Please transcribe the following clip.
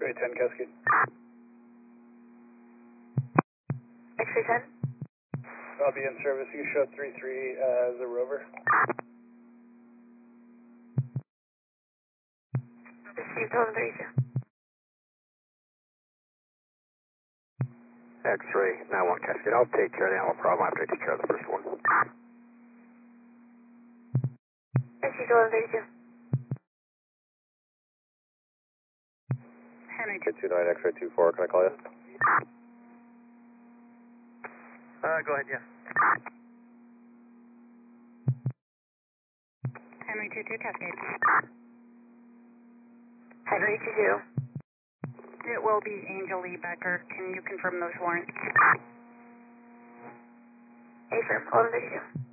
X-ray 10 Cascade. X-ray 10. I'll be in service. You show 3-3 as a rover. Received 1132. X-ray 91 Cascade. I'll take care of the animal problem after I take care of the first one. Received 1132. Henry 229 X-ray 24. Can I call you? Go ahead, yeah. Henry 22 Cascade. Henry 22. It will be Angel Lee Becker. Can you confirm those warrants? Affirm 1132.